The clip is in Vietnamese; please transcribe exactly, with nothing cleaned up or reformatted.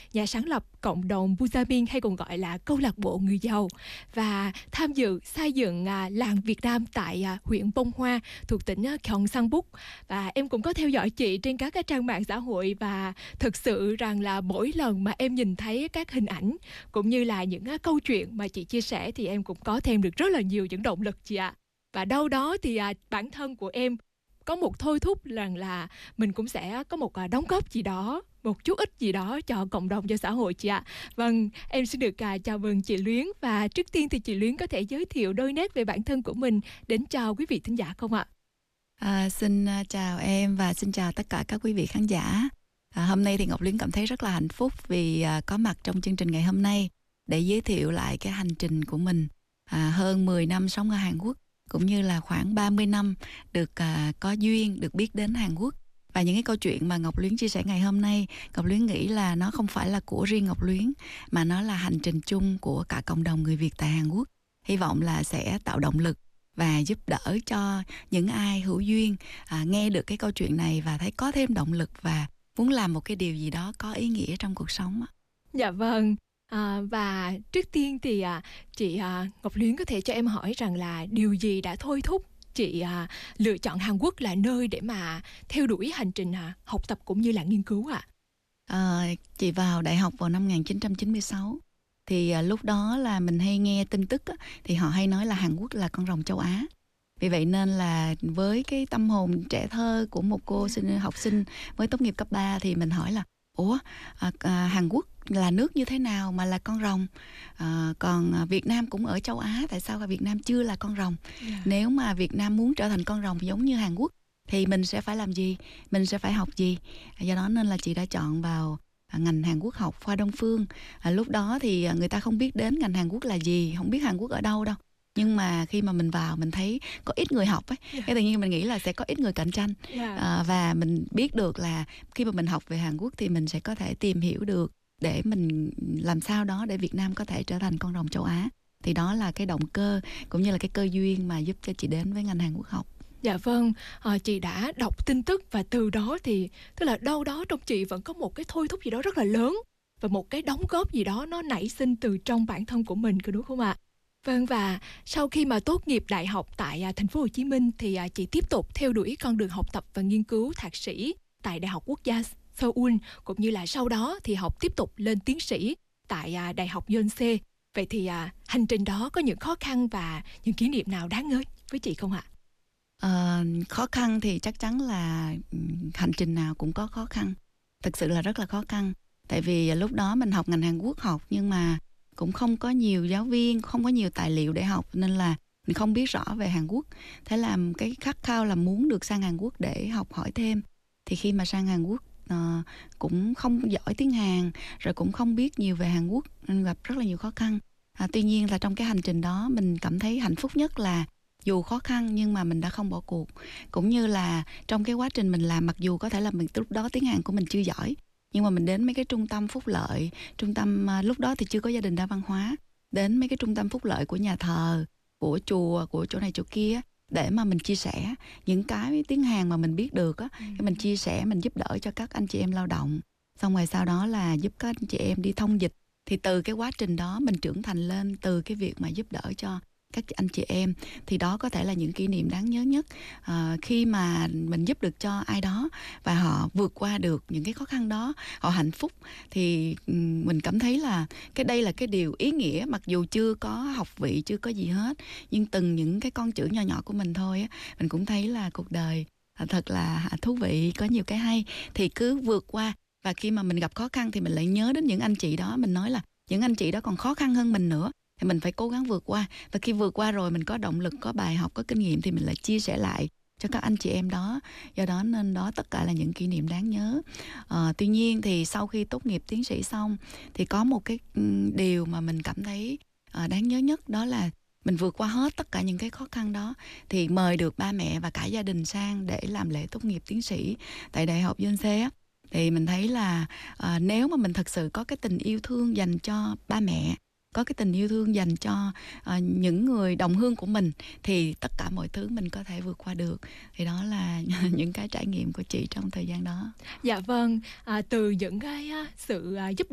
nhà sáng lập cộng đồng Busamin hay còn gọi là câu lạc bộ người giàu, và tham dự xây dựng à, làng Việt Nam tại à, huyện Bông Hoa thuộc tỉnh à, Gyeongsangbuk. Và em cũng có theo dõi chị trên các cái trang mạng xã hội, và thực sự rằng là mỗi lần mà em nhìn thấy các hình ảnh cũng như là những à, câu chuyện mà chị chia sẻ thì em cũng có thêm được rất là nhiều những động lực chị ạ. Và đâu đó thì à, bản thân của em có một thôi thúc rằng là mình cũng sẽ có một à, đóng góp gì đó, một chút ít gì đó cho cộng đồng, cho xã hội chị ạ. Vâng, em xin được à, chào mừng chị Luyến, và trước tiên thì chị Luyến có thể giới thiệu đôi nét về bản thân của mình đến cho quý vị thính giả không ạ? À, xin à, chào em và xin chào tất cả các quý vị khán giả. À, hôm nay thì Ngọc Luyến cảm thấy rất là hạnh phúc vì à, có mặt trong chương trình ngày hôm nay để giới thiệu lại cái hành trình của mình. À, hơn mười năm sống ở Hàn Quốc, cũng như là khoảng ba mươi năm được à, có duyên được biết đến Hàn Quốc. Và những cái câu chuyện mà Ngọc Luyến chia sẻ ngày hôm nay, Ngọc Luyến nghĩ là nó không phải là của riêng Ngọc Luyến, mà nó là hành trình chung của cả cộng đồng người Việt tại Hàn Quốc. Hy vọng là sẽ tạo động lực và giúp đỡ cho những ai hữu duyên à, nghe được cái câu chuyện này và thấy có thêm động lực và muốn làm một cái điều gì đó có ý nghĩa trong cuộc sống. Dạ vâng. À, và trước tiên thì à, chị à, Ngọc Luyến có thể cho em hỏi rằng là điều gì đã thôi thúc chị à, lựa chọn Hàn Quốc là nơi để mà theo đuổi hành trình à, học tập cũng như là nghiên cứu ạ? À, chị vào đại học vào năm một nghìn chín trăm chín mươi sáu. Thì à, lúc đó là mình hay nghe tin tức á, thì họ hay nói là Hàn Quốc là con rồng châu Á. Vì vậy nên là với cái tâm hồn trẻ thơ của một cô sinh học sinh mới tốt nghiệp cấp ba thì mình hỏi là ủa à, à, Hàn Quốc là nước như thế nào mà là con rồng, à, còn Việt Nam cũng ở châu Á, tại sao Việt Nam chưa là con rồng? Yeah. Nếu mà Việt Nam muốn trở thành con rồng giống như Hàn Quốc thì mình sẽ phải làm gì, mình sẽ phải học gì? Do đó nên là chị đã chọn vào ngành Hàn Quốc học, khoa Đông Phương. À, lúc đó thì người ta không biết đến ngành Hàn Quốc là gì, không biết Hàn Quốc ở đâu đâu. Nhưng mà khi mà mình vào mình thấy có ít người học ấy, yeah. Cái tự nhiên mình nghĩ là sẽ có ít người cạnh tranh, yeah. à, và mình biết được là khi mà mình học về Hàn Quốc thì mình sẽ có thể tìm hiểu được để mình làm sao đó để Việt Nam có thể trở thành con rồng châu Á. Thì đó là cái động cơ cũng như là cái cơ duyên mà giúp cho chị đến với ngành Hàn Quốc học. Dạ vâng, à, chị đã đọc tin tức và từ đó thì tức là đâu đó trong chị vẫn có một cái thôi thúc gì đó rất là lớn và một cái đóng góp gì đó nó nảy sinh từ trong bản thân của mình, đúng không ạ? Vâng, và sau khi mà tốt nghiệp đại học tại à, thành phố Hồ Chí Minh thì à, chị tiếp tục theo đuổi con đường học tập và nghiên cứu thạc sĩ tại Đại học Quốc gia Seoul, cũng như là sau đó thì học tiếp tục lên tiến sĩ tại à, Đại học Yonsei. Vậy thì à, hành trình đó có những khó khăn và những kỷ niệm nào đáng nhớ với chị không ạ? À, khó khăn thì chắc chắn là hành trình nào cũng có khó khăn. Thực sự là rất là khó khăn. Tại vì lúc đó mình học ngành Hàn Quốc học nhưng mà cũng không có nhiều giáo viên, không có nhiều tài liệu để học, nên là mình không biết rõ về Hàn Quốc. Thế là cái khát khao là muốn được sang Hàn Quốc để học hỏi thêm. Thì khi mà sang Hàn Quốc uh, cũng không giỏi tiếng Hàn, rồi cũng không biết nhiều về Hàn Quốc, nên gặp rất là nhiều khó khăn. À, tuy nhiên là trong cái hành trình đó mình cảm thấy hạnh phúc nhất là dù khó khăn nhưng mà mình đã không bỏ cuộc. Cũng như là trong cái quá trình mình làm, mặc dù có thể là mình lúc đó tiếng Hàn của mình chưa giỏi, nhưng mà mình đến mấy cái trung tâm phúc lợi, trung tâm lúc đó thì chưa có gia đình đa văn hóa, đến mấy cái trung tâm phúc lợi của nhà thờ, của chùa, của chỗ này chỗ kia, để mà mình chia sẻ những cái tiếng Hàn mà mình biết được á, ừ. Mình chia sẻ, mình giúp đỡ cho các anh chị em lao động. Xong rồi sau đó là giúp các anh chị em đi thông dịch. Thì từ cái quá trình đó mình trưởng thành lên, từ cái việc mà giúp đỡ cho các anh chị em, thì đó có thể là những kỷ niệm đáng nhớ nhất. À, khi mà mình giúp được cho ai đó và họ vượt qua được những cái khó khăn đó, họ hạnh phúc, thì mình cảm thấy là cái đây là cái điều ý nghĩa. Mặc dù chưa có học vị, chưa có gì hết, nhưng từng những cái con chữ nhỏ nhỏ của mình thôi á, mình cũng thấy là cuộc đời thật là thú vị, có nhiều cái hay. Thì cứ vượt qua, và khi mà mình gặp khó khăn thì mình lại nhớ đến những anh chị đó, mình nói là những anh chị đó còn khó khăn hơn mình nữa, thì mình phải cố gắng vượt qua. Và khi vượt qua rồi mình có động lực, có bài học, có kinh nghiệm thì mình lại chia sẻ lại cho các anh chị em đó. Do đó nên đó tất cả là những kỷ niệm đáng nhớ. À, tuy nhiên thì sau khi tốt nghiệp tiến sĩ xong thì có một cái điều mà mình cảm thấy à, đáng nhớ nhất, đó là mình vượt qua hết tất cả những cái khó khăn đó thì mời được ba mẹ và cả gia đình sang để làm lễ tốt nghiệp tiến sĩ tại Đại học Yonsei á. Thì mình thấy là à, nếu mà mình thật sự có cái tình yêu thương dành cho ba mẹ, có cái tình yêu thương dành cho uh, những người đồng hương của mình, thì tất cả mọi thứ mình có thể vượt qua được. Thì đó là những cái trải nghiệm của chị trong thời gian đó. Dạ vâng, à, từ những cái uh, sự uh, giúp